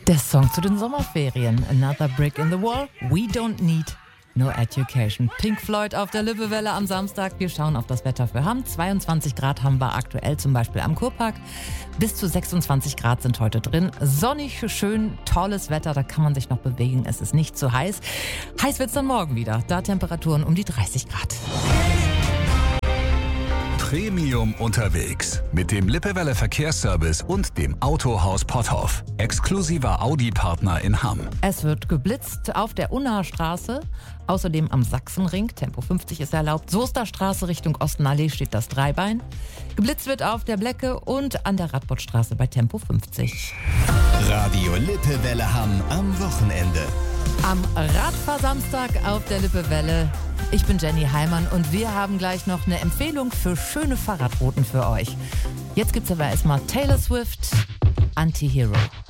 Der Song zu den Sommerferien. Another Brick in the Wall. We don't need no education. Pink Floyd auf der Lippewelle am Samstag. Wir schauen auf das Wetter für Hamm. 22 Grad haben wir aktuell zum Beispiel am Kurpark. Bis zu 26 Grad sind heute drin. Sonnig, schön, tolles Wetter. Da kann man sich noch bewegen. Es ist nicht zu heiß. Heiß wird's dann morgen wieder. Da Temperaturen um die 30 Grad. Premium unterwegs mit dem Lippewelle Verkehrsservice und dem Autohaus Potthoff. Exklusiver Audi-Partner in Hamm. Es wird geblitzt auf der Unnaher Straße, außerdem am Sachsenring, Tempo 50 ist erlaubt. Soester Straße Richtung Ostenallee steht das Dreibein. Geblitzt wird auf der Blecke und an der Radbottstraße bei Tempo 50. Radio Lippewelle Hamm am Wochenende. Am Radfahrsamstag auf der Lippewelle. Ich bin Jenny Heimann und wir haben gleich noch eine Empfehlung für schöne Fahrradrouten für euch. Jetzt gibt's aber erstmal Taylor Swift, Anti-Hero.